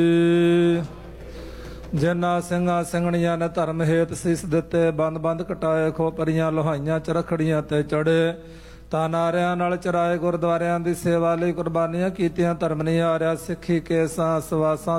ਜਿਨ੍ਹਾਂ ਸਿੰਘਾਂ ਸਿੰਘਣੀਆਂ ਨੇ ਧਰਮ ਹੇਤ ਸੀਸ ਦਿੱਤੇ, ਬੰਦ ਬੰਦ ਕਟਾਏ, ਖੋਪਰੀਆਂ ਲੋਹਾਈਆਂ ਚਰਖੜੀਆਂ ਤੇ ਚੜੇ, ਤਾਂ ਨਾਰਿਆਂ ਨਾਲ ਚਰਾਏ, ਗੁਰਦੁਆਰਿਆਂ ਦੀ ਸੇਵਾ ਲਈ ਕੁਰਬਾਨੀਆਂ ਕੀਤੀਆਂ, ਧਰਮ ਨਹੀਂ ਹਾਰਿਆ, ਸਿੱਖੀ ਕੇਸਾਂ ਸਵਾਸਾਂ